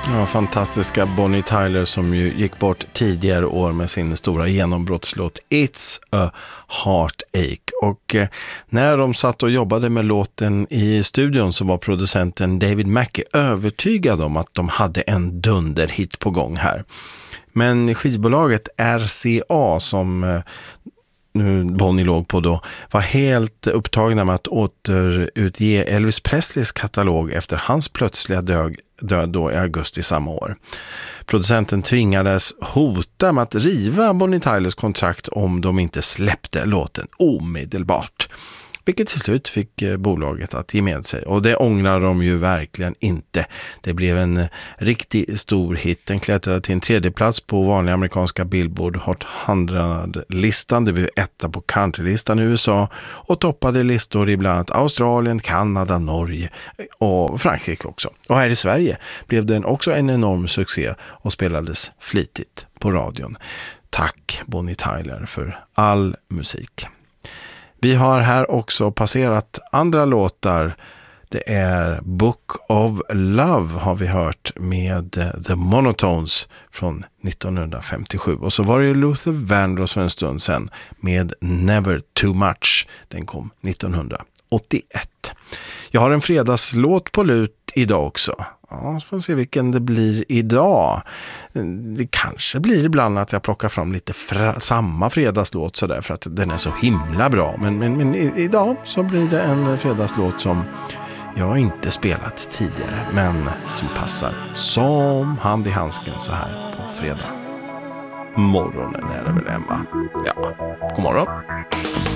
Ja, fantastiska Bonnie Tyler som ju gick bort tidigare år med sin stora genombrottslåt It's a Heartache. Och när de satt och jobbade med låten i studion så var producenten David Mackey övertygad om att de hade en dunderhit på gång här. Men skivbolaget RCA som Bonnie låg på då var helt upptagna med att återutge Elvis Presleys katalog efter hans plötsliga död då i augusti samma år. Producenten tvingades hota med att riva Bonnie Tylers kontrakt om de inte släppte låten omedelbart. Vilket till slut fick bolaget att ge med sig. Och det ångrar de ju verkligen inte. Det blev en riktigt stor hit. Den klättrade till en 3:e plats på vanliga amerikanska Billboard Hot 100-listan. Det blev etta på countrylistan i USA. Och toppade listor i bland annat Australien, Kanada, Norge och Frankrike också. Och här i Sverige blev den också en enorm succé och spelades flitigt på radion. Tack Bonnie Tyler för all musik. Vi har här också passerat andra låtar. Det är Book of Love har vi hört med The Monotones från 1957. Och så var det Luther Vandross för en stund sedan med Never Too Much. Den kom 1981. Jag har en fredagslåt på lut idag också. Ja, så får vi se vilken det blir idag. Det kanske blir ibland att jag plockar fram lite samma fredagslåt så där för att den är så himla bra. Men idag så blir det en fredagslåt som jag inte spelat tidigare men som passar som hand i handsken så här på fredag. Morgonen är det väl, Emma? Ja, god morgon.